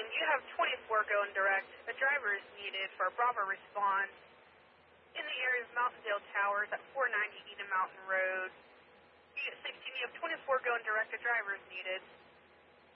you have 24 going direct. A driver is needed for a Bravo response in the area of Mountaindale Towers at 490 Eden Mountain Road. Unit 16, you have 24 going direct. A driver is needed.